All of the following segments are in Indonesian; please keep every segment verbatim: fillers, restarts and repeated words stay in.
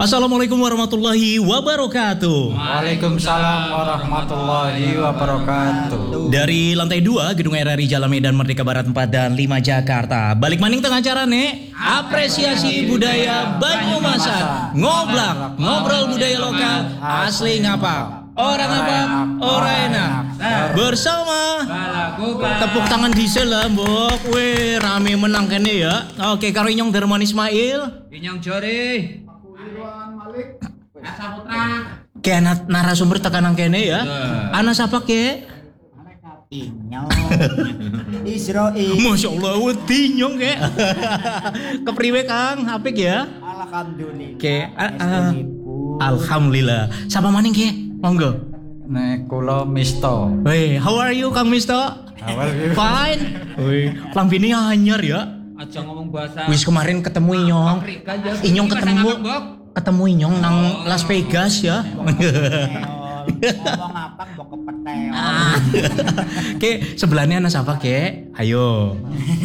Assalamualaikum warahmatullahi wabarakatuh. Waalaikumsalam warahmatullahi wabarakatuh. Dari lantai dua Gedung R R I Jalan Medan Merdeka Barat empat dan lima Jakarta. Balik maning tengah acara nih. Apresiasi budaya Banyumasan. Ngoblak, ngobrol budaya lokal asli ngapa. Orang apa? Orang enak. Bersama tepuk tangan di lah, Mbok. Weh, rame menang kene ya. Oke, karo Inyong Darman Ismail. Inyong Jori. Aku Irwan Malik. Asa Putra. Ke anak narasumber tekanan kene ya. Anak siapa ke? Inyong Israel. Masya Allah, wedi Inyong ke. Kepriwe Kang? Apik ya? Alhamdulillah. Ke, uh, uh, alhamdulillah. Siapa maning ke? Monggo. Nek kula Misto. Weh, how are you Kang Misto? How are you? Fine. Weh, lambene anyar ya. Aja ngomong bahasa. Wis kemarin ketemu Inyong. Inyong ketemu ketemu Inyong nang Las Vegas ya. Ngomong apa mbok kepeteon. Ke, sebelahnya anak siapa ke? Ayo.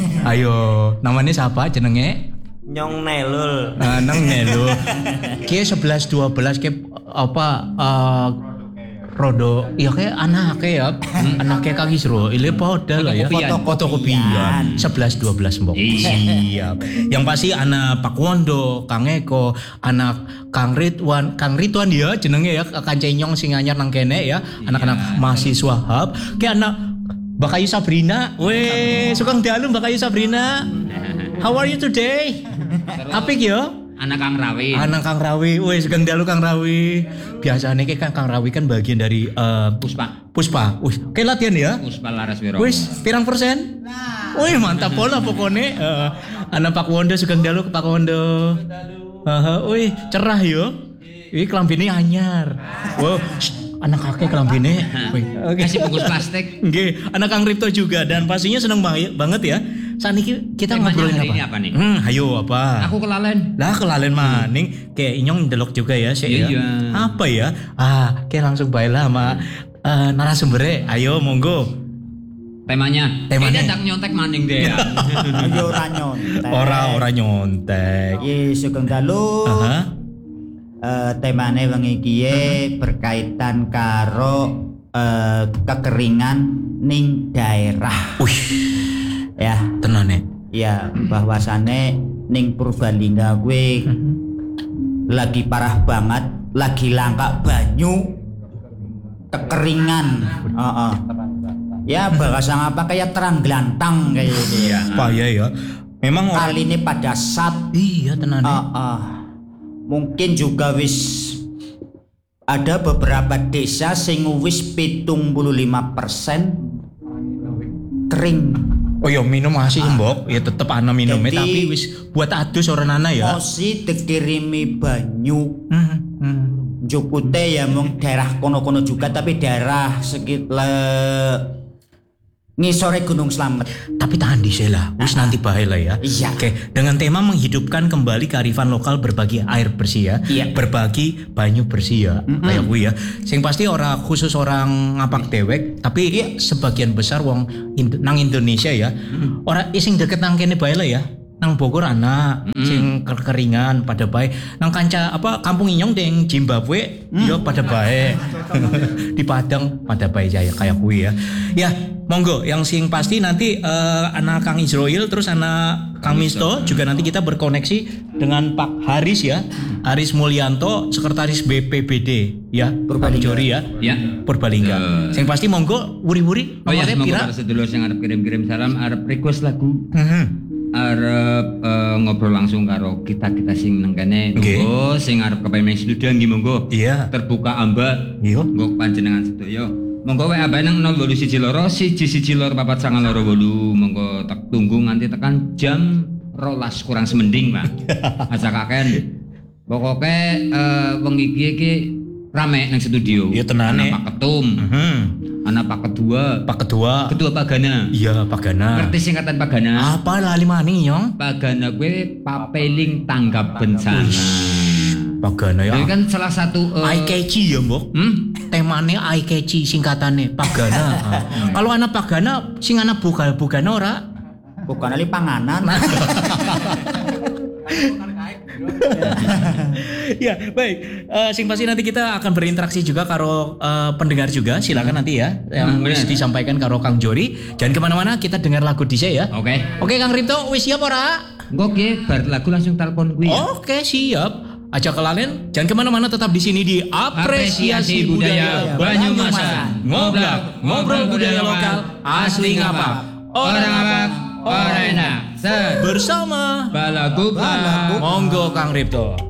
Ayo, namanya siapa jenenge? Nyong Nelul. Nah, nang Nelul. Ke sebelas dua belas ke apa uh, Rodo, ya kayak anaknya ya, anaknya Kang Isro, ini podal lah ya, fotokopian, sebelas dua belas mbok. Siap. Yang pasti anak Pak Wondo, Kang Eko, anak Kang Ridwan, Kang Ridwan ya, jenenge ya, Kanca Inyong sing anyar nang kene ya, anak-anak mahasiswa hub, kayak anak Mbak Ayu Sabrina, weh, sukang dalu Mbak Ayu Sabrina. How are you today? Apik ya? Anak Kang Rawi. Anak Kang Rawi, weh sugeng dalu Kang Rawi. Biasanya kan Kang Rawi kan bagian dari uh, Puspa. Puspa. Wih, kayak latihan ya? Puspa Laras Wiromo. Wis, pirang persen? Nah. Wih, mantap pola pokoknya. Uh, anak Pak Wondo sugeng dalu ke Pak Wondo. Heeh, wih, cerah yo. Wih, kelambine anyar. Wow, shh, anak kakek kelambine. Wih, okay. Kasih bungkus plastik. Nggih, anak Kang Ripto juga dan pastinya seneng banget ya. Saat ini kita temanya ngobrolin hari apa? Ini apa nih? Hmm, ayo apa? Aku kelalen. Lah kelalen maning, kayak Inyong delok juga ya sih ya. Iya. Apa ya? Ah, kayak langsung bae lah sama uh, narasumbernya. Ayo monggo. Temanya. Temanya. Kayaknya tak nyontek maning deh ya. Yo ora nyontek. Ora ora nyontek. Ye sugeng dalu. Heeh. Uh, temane wengi iki berkaitan karo uh, kekeringan ning daerah. Wih. Ya, Tenan ya. ya bahwasane ning Purbalingga kuwi lagi parah banget, lagi langka banyu, kekeringan. Heeh. Ya bahasa apa kayak terang glantang kayak gitu ya. Payah ya. Memang orang Kali ini pada saat iya tenan ya. Heeh. Mungkin juga wis ada beberapa desa sing wis pitung puluh lima persen kering. Oh ya minum masih mbok, ya tetep ana minumnya Jadi, tapi wis buat adus orang ana ya. Mosi dikirimi banyu. Hmm, hmm. Jukute ya mung daerah kono-kono juga tapi daerah sekitar ngisore Gunung Slamet. Tapi tahan di lah, wis Ah, nanti bae lah ya. Iya. Oke, dengan tema menghidupkan kembali kearifan lokal berbagi air bersih ya, Iya. berbagi banyu bersih ya, Mm-mm. kayak gue ya. Sing pasti orang khusus orang ngapak dewek, tapi Iya. sebagian besar wong Indo- nang Indonesia ya, orang ising deket nang kene bae lah ya. Nang Bogor ana sing kekeringan pada bae. Nang kanca apa Kampung Inyong deng Zimbabwe yo pada bae. Di Padang pada bae jaya kayak kuwi ya. Ya, monggo yang sing pasti nanti eh, anak Kang Israel terus anak Kang Misto juga nanti kita berkoneksi dengan Pak Haris ya. Haris Mulyanto, sekretaris B P B D ya, Purbalingga. Jori ya. Ya. Purbalingga. Ya. Sing pasti monggo wuri-wuri Oh ya, nomornya semoga pira? para sedulur yang arep kirim-kirim salam, arep request lagu, Mhm. arep eh, ngobrol langsung karo kita-kita sing nang kene. Nggih. Monggo sing arep kepengen studio nggih monggo. Iya. Terbuka amba. Iya. Nggo panjenengan sedaya. Monggo wae abae nang nol wolu siji loro siji siji loro papat sangang loro wolu. Monggo tak tunggu nganti tekan jam rolas kurang semending, Pak. Aja kaken. Pokoke eh wengi iki iki rame nang studio. Iya, tenane. Ana Pak Ketum, Mhm. ana Pak Kedua, Pak Ketua. Ketua Pagana. Iya, Pak Gana. Ngerti singkatan Pagana? Apa lali maning Nyong? Pagana gue papeling tanggap bencana. Pak Gana ya. Itu kan salah satu eh, Eye catchy ya, Mbok. Hmm? Temane eye catchy singkatannya Pak Gana. Ah. Kalau anak Pak Gana sing anak buka bugana ora? Bukan ali panganan. Ya, baik. Eh, sing pasti nanti kita akan berinteraksi juga karo eh, pendengar juga. Silakan nanti ya yang Hmm, wis bener. disampaikan karo Kang Jori. Jangan kemana-mana, kita dengar lagu dhisik ya. Oke. Oke, Kang Ripto, wis siap ora? Engko ge bar lagu langsung telepon kuwi ya. Oke, siap. Aja kelalen, jangan kemana-mana, tetap di sini di Apresiasi Budaya Banyumasan. Ngobrol, ngobrol budaya lokal, asli ngapa? Orang apa? Orang enak. Set. Bersama Balagu. Monggo Kang Ripto.